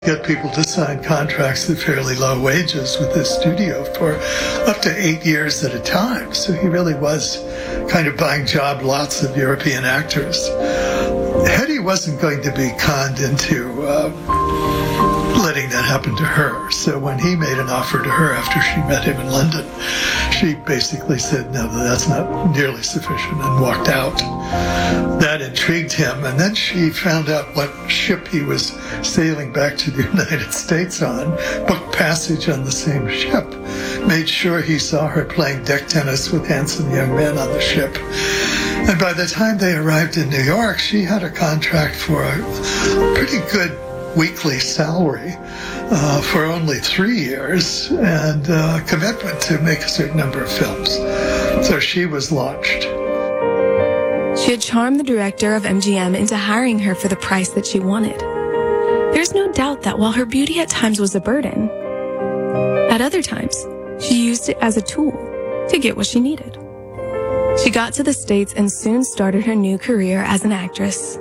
Get people to sign contracts at fairly low wages with this studio for up to 8 years at a time. So he really was kind of buying job lots of European actors. Hetty wasn't going to be conned into letting that happen to her. So when he made an offer to her after she met him in London, she basically said, no, that's not nearly sufficient, and walked out. That intrigued him, and then she found out what ship he was sailing back to the United States on, booked passage on the same ship, made sure he saw her playing deck tennis with handsome young men on the ship. And by the time they arrived in New York, she had a contract for a pretty good weekly salary for only 3 years, and a commitment to make a certain number of films. So she was launched. She had charmed the director of MGM into hiring her for the price that she wanted. There's no doubt that while her beauty at times was a burden, at other times, she used it as a tool to get what she needed. She got to the States and soon started her new career as an actress.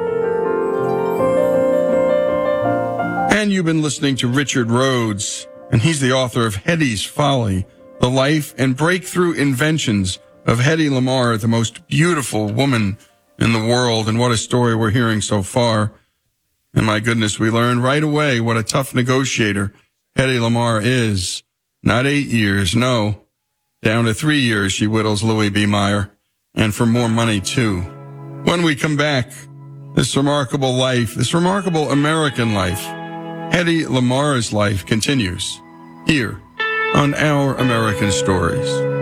And you've been listening to Richard Rhodes, and he's the author of Hetty's Folly, the life and breakthrough inventions of Hedy Lamarr, the most beautiful woman in the world. And what a story we're hearing so far. And my goodness, we learned right away what a tough negotiator Hedy Lamarr is. Not 8 years, no. Down to 3 years, she whittles Louis B. Mayer, and for more money, too. When we come back, this remarkable life, this remarkable American life, Hedy Lamarr's life continues here on Our American Stories.